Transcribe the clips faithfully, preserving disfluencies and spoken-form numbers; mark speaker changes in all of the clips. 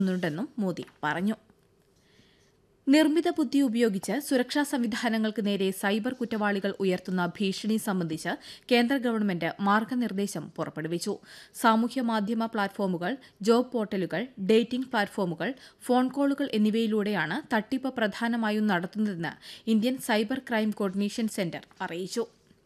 Speaker 1: ുണ്ടെന്നും മോദി പറഞ്ഞു. നിർമ്മിത ബുദ്ധി ഉപയോഗിച്ച് സുരക്ഷാ സംവിധാനങ്ങൾക്ക് നേരെ സൈബർ കുറ്റവാളികൾ ഉയർത്തുന്ന ഭീഷണി സംബന്ധിച്ച് കേന്ദ്ര ഗവൺമെന്റ് മാർഗനിർദ്ദേശം പുറപ്പെടുവിച്ചു. സാമൂഹ്യ മാധ്യമ പ്ലാറ്റ്ഫോമുകൾ, ജോബ് പോർട്ടലുകൾ, ഡേറ്റിംഗ് പ്ലാറ്റ്ഫോമുകൾ, ഫോൺ കോളുകൾ എന്നിവയിലൂടെയാണ് തട്ടിപ്പ് പ്രധാനമായും നടത്തുന്നതെന്ന് Indian cyber crime coordination centre അറിയിച്ചു.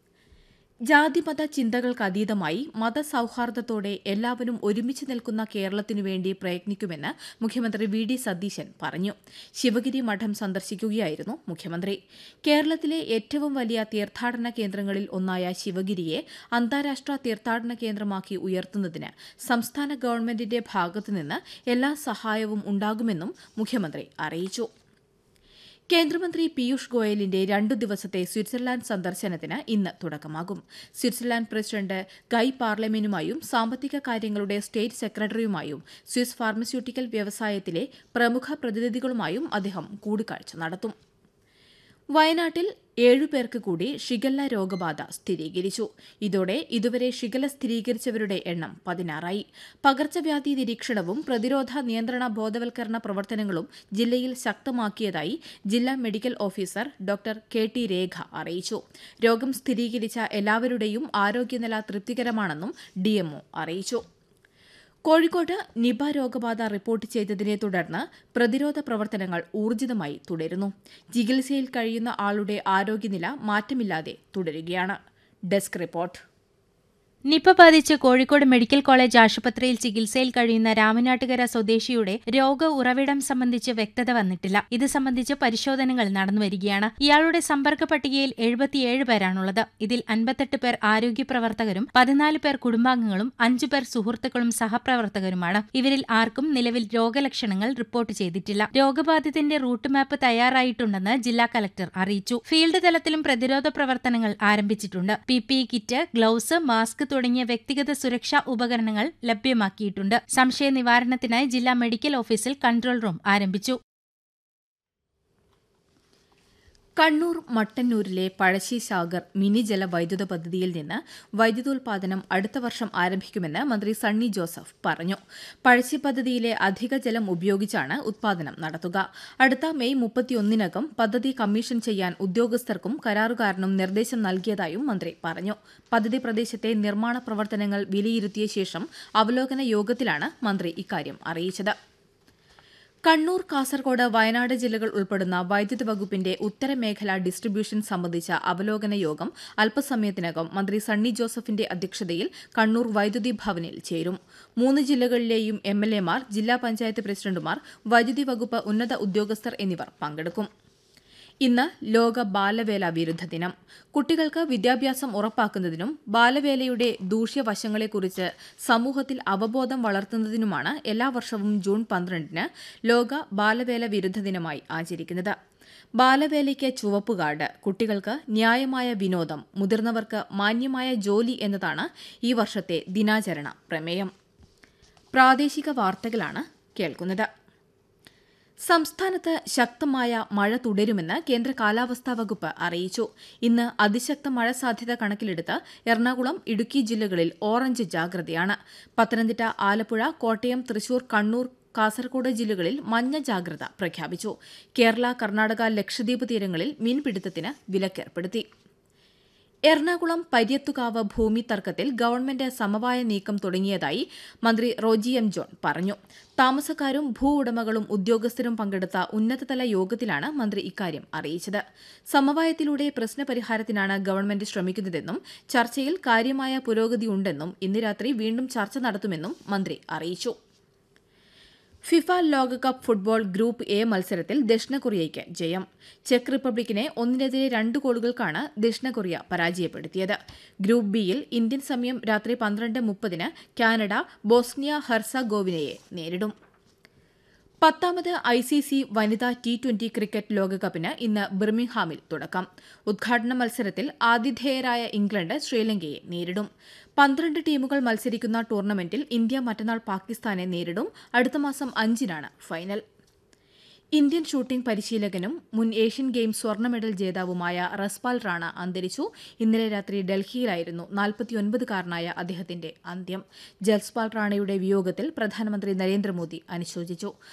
Speaker 1: ജാതിമത ചിന്തകൾക്കതീതമായി മതസൌഹാർദ്ദത്തോടെ എല്ലാവരും ഒരുമിച്ച് നിൽക്കുന്ന കേരളത്തിനുവേണ്ടി പ്രയത്നിക്കുമെന്ന് മുഖ്യമന്ത്രി വി ഡി സതീശൻ പറഞ്ഞു. ശിവഗിരി മഠം സന്ദർശിക്കുകയായിരുന്നു മുഖ്യമന്ത്രി. കേരളത്തിലെ ഏറ്റവും വലിയ തീർത്ഥാടന കേന്ദ്രങ്ങളിൽ ഒന്നായ ശിവഗിരിയെ അന്താരാഷ്ട്ര തീർത്ഥാടന കേന്ദ്രമാക്കി ഉയർത്തുന്നതിന് സംസ്ഥാന ഗവൺമെന്റിന്റെ ഭാഗത്തുനിന്ന് എല്ലാ സഹായവും ഉണ്ടാകുമെന്നും മുഖ്യമന്ത്രി അറിയിച്ചു. കേന്ദ്രമന്ത്രി പീയൂഷ് ഗോയലിന്റെ രണ്ടു ദിവസത്തെ സ്വിറ്റ്സർലാൻഡ് സന്ദർശനത്തിന് ഇന്ന് തുടക്കമാകും. സ്വിറ്റ്സർലാൻഡ് പ്രസിഡന്റ് ഗൈ പാർലമെനുമായും സാമ്പത്തിക കാര്യങ്ങളുടെ സ്റ്റേറ്റ് സെക്രട്ടറിയുമായും സ്വിസ് ഫാർമസ്യൂട്ടിക്കൽ വ്യവസായത്തിലെ പ്രമുഖ പ്രതിനിധികളുമായും അദ്ദേഹം കൂടിക്കാഴ്ച നടത്തും. വയനാട്ടിൽ ഏഴുപേർക്ക് കൂടി ഷിഗല്ല രോഗബാധ സ്ഥിരീകരിച്ചു. ഇതോടെ ഇതുവരെ ഷിഗല്ല സ്ഥിരീകരിച്ചവരുടെ എണ്ണം പതിനാറായി. പകർച്ചവ്യാധി നിരീക്ഷണവും പ്രതിരോധ നിയന്ത്രണ ബോധവൽക്കരണ പ്രവർത്തനങ്ങളും ജില്ലയിൽ ശക്തമാക്കിയതായി ജില്ലാ medical officer doctor K T രേഖ അറിയിച്ചു. രോഗം സ്ഥിരീകരിച്ച എല്ലാവരുടെയും ആരോഗ്യനില തൃപ്തികരമാണെന്നും ഡിഎംഒ അറിയിച്ചു. കോഴിക്കോട്ട് നിപ രോഗബാധ റിപ്പോർട്ട് ചെയ്തതിനെ തുടർന്ന് പ്രതിരോധ പ്രവർത്തനങ്ങൾ ഊർജിതമായി തുടരുന്നു. ചികിത്സയിൽ കഴിയുന്ന ആളുടെ ആരോഗ്യനില മാറ്റമില്ലാതെ തുടരുകയാണ്. Desk report.
Speaker 2: നിപ ബാധിച്ച് കോഴിക്കോട് മെഡിക്കൽ കോളേജ് ആശുപത്രിയിൽ ചികിത്സയിൽ കഴിയുന്ന രാമനാട്ടുകര സ്വദേശിയുടെ രോഗ ഉറവിടം സംബന്ധിച്ച് വ്യക്തത വന്നിട്ടില്ല. ഇത് സംബന്ധിച്ച് പരിശോധനകൾ നടന്നുവരികയാണ്. ഇയാളുടെ സമ്പർക്ക പട്ടികയിൽ എഴുപത്തിയേഴ് പേരാണുള്ളത്. ഇതിൽ അൻപത്തെട്ട് പേർ ആരോഗ്യപ്രവർത്തകരും പതിനാല് പേർ കുടുംബാംഗങ്ങളും അഞ്ചു പേർ സുഹൃത്തുക്കളും സഹപ്രവർത്തകരുമാണ്. ഇവരിൽ ആർക്കും നിലവിൽ രോഗലക്ഷണങ്ങൾ റിപ്പോർട്ട് ചെയ്തിട്ടില്ല. രോഗബാധിതന്റെ റൂട്ട് മാപ്പ് തയ്യാറായിട്ടുണ്ടെന്ന് ജില്ലാ കലക്ടർ അറിയിച്ചു. ഫീൽഡ് തലത്തിലും പ്രതിരോധ പ്രവർത്തനങ്ങൾ ആരംഭിച്ചിട്ടുണ്ട്. പിപിഇ കിറ്റ്, ഗ്ലൌസ്, മാസ്ക് തുടങ്ങിയ വ്യക്തിഗത സുരക്ഷാ ഉപകരണങ്ങൾ ലഭ്യമാക്കിയിട്ടുണ്ട്. സംശയ നിവാരണത്തിനായി ജില്ലാ മെഡിക്കൽ ഓഫീസിൽ കൺട്രോൾ റൂം ആരംഭിച്ചു.
Speaker 1: കണ്ണൂർ മട്ടന്നൂരിലെ പഴശ്ശി സാഗർ മിനി ജലവൈദ്യുത പദ്ധതിയിൽ നിന്ന് വൈദ്യുതോൽപാദനം അടുത്ത വർഷം ആരംഭിക്കുമെന്ന് മന്ത്രി സണ്ണി ജോസഫ് പറഞ്ഞു. പഴശ്ശി പദ്ധതിയിലെ അധിക ജലം ഉപയോഗിച്ചാണ് ഉത്പാദനം നടത്തുക. അടുത്ത മെയ് മുപ്പത്തിയൊന്നിനകം പദ്ധതി കമ്മീഷൻ ചെയ്യാൻ ഉദ്യോഗസ്ഥർക്കും കരാറുകാരനും നിർദ്ദേശം നൽകിയതായും മന്ത്രി പറഞ്ഞു. പദ്ധതി പ്രദേശത്തെ നിർമ്മാണ പ്രവർത്തനങ്ങൾ വിലയിരുത്തിയ ശേഷം അവലോകന യോഗത്തിലാണ് മന്ത്രി ഇക്കാര്യം അറിയിച്ചത്. കണ്ണൂർ, കാസർകോട്, വയനാട് ജില്ലകൾ ഉൾപ്പെടുന്ന വൈദ്യുത വകുപ്പിന്റെ ഉത്തരമേഖല ഡിസ്ട്രിബ്യൂഷൻ സംബന്ധിച്ച അവലോകന യോഗം അല്പസമയത്തിനകം മന്ത്രി സണ്ണി ജോസഫിന്റെ അധ്യക്ഷതയിൽ കണ്ണൂർ വൈദ്യുതി ഭവനിൽ ചേരും. മൂന്ന് ജില്ലകളിലെയും എംഎൽഎമാർ, ജില്ലാ പഞ്ചായത്ത് പ്രസിഡന്റുമാർ, വൈദ്യുതി വകുപ്പ് ഉന്നത ഉദ്യോഗസ്ഥർ എന്നിവർ പങ്കെടുക്കും. ഇന്ന് ലോക ബാലവേല വിരുദ്ധ ദിനം. കുട്ടികൾക്ക് വിദ്യാഭ്യാസം ഉറപ്പാക്കുന്നതിനും ബാലവേലയുടെ ദൂഷ്യവശങ്ങളെക്കുറിച്ച് സമൂഹത്തിൽ അവബോധം വളർത്തുന്നതിനുമാണ് എല്ലാ വർഷവും ജൂൺ പന്ത്രണ്ടിന് ലോക ബാലവേല വിരുദ്ധ ദിനമായി ആചരിക്കുന്നത്. ബാലവേലയ്ക്ക് ചുവപ്പ് കാർഡ്, കുട്ടികൾക്ക് ന്യായമായ വിനോദം, മുതിർന്നവർക്ക് മാന്യമായ ജോലി എന്നതാണ് ഈ വർഷത്തെ ദിനാചരണ പ്രമേയം. പ്രാദേശിക വാർത്തകളാണ് കേൾക്കുന്നത്. സംസ്ഥാനത്ത് ശക്തമായ മഴ തുടരുമെന്ന് കേന്ദ്ര കാലാവസ്ഥാ വകുപ്പ് അറിയിച്ചു. ഇന്ന് അതിശക്ത മഴ സാധ്യത കണക്കിലെടുത്ത് എറണാകുളം, ഇടുക്കി ജില്ലകളിൽ ഓറഞ്ച് ജാഗ്രതയാണ്. പത്തനംതിട്ട, ആലപ്പുഴ, കോട്ടയം, തൃശൂർ, കണ്ണൂർ, കാസർകോട് ജില്ലകളിൽ മഞ്ഞ ജാഗ്രത പ്രഖ്യാപിച്ചു. കേരള, കർണാടക, ലക്ഷദ്വീപ് തീരങ്ങളിൽ മീൻപിടുത്തത്തിന് വിലക്കേർപ്പെടുത്തി. എറണാകുളം പര്യത്തുകാവ് ഭൂമി തർക്കത്തിൽ ഗവൺമെന്റ് സമവായ നീക്കം തുടങ്ങിയതായി മന്ത്രി റോജി എം ജോൺ പറഞ്ഞു. താമസക്കാരും ഭൂ ഉടമകളും ഉദ്യോഗസ്ഥരും പങ്കെടുത്ത ഉന്നതതല യോഗത്തിലാണ് മന്ത്രി ഇക്കാര്യം അറിയിച്ചത്. സമവായത്തിലൂടെ പ്രശ്നപരിഹാരത്തിനാണ് ഗവൺമെന്റ് ശ്രമിക്കുന്നതെന്നും ചർച്ചയിൽ കാര്യമായ പുരോഗതിയുണ്ടെന്നും ഇന്ന് രാത്രി വീണ്ടും ചർച്ച നടത്തുമെന്നും മന്ത്രി അറിയിച്ചു. ഫിഫ ലോകകപ്പ് ഫുട്ബോൾ ഗ്രൂപ്പ് എ മത്സരത്തിൽ ദക്ഷിണ കൊറിയയ്ക്ക് ജയം. ചെക്ക് റിപ്പബ്ലിക്കിനെ ഒന്നിനെതിരെ രണ്ട് ഗോളുകൾക്കാണ് ദക്ഷിണ കൊറിയ പരാജയപ്പെടുത്തിയത്. ഗ്രൂപ്പ് ബിയിൽ ഇന്ത്യൻ സമയം രാത്രി പന്ത്രണ്ട് മുപ്പതിന് കാനഡ ബോസ്നിയ ഹെർസഗോവിനയെ നേരിടും. പത്താമത് ഐ സി സി വനിതാ ടി ട്വന്റി ക്രിക്കറ്റ് ലോകകപ്പിന് ഇന്ന് ബിർമിംഗ്ഹാമിൽ തുടക്കം. ഉദ്ഘാടന മത്സരത്തിൽ ആതിഥേയരായ ഇംഗ്ലണ്ട് ശ്രീലങ്കയെ നേരിടും. പന്ത്രണ്ട് ടീമുകൾ മത്സരിക്കുന്ന ടൂർണമെന്റിൽ ഇന്ത്യ മറ്റന്നാൾ പാകിസ്ഥാനെ നേരിടും. അടുത്ത മാസം അഞ്ചിനാണ് ഫൈനൽ. ഇന്ത്യൻ ഷൂട്ടിംഗ് പരിശീലകനും മുൻ ഏഷ്യൻ ഗെയിംസ് സ്വർണ്ണ മെഡൽ ജേതാവുമായ റസ്പാൽ റാണ അന്തരിച്ചു. ഇന്നലെ രാത്രി ഡൽഹിയിലായിരുന്നു നാൽപ്പത്തിയൊൻപതുകാരനായ അദ്ദേഹത്തിന്റെ അന്ത്യം. ജസ്പാൽ റാണയുടെ വിയോഗത്തിൽ പ്രധാനമന്ത്രി നരേന്ദ്രമോദി അനുശോചിച്ചു.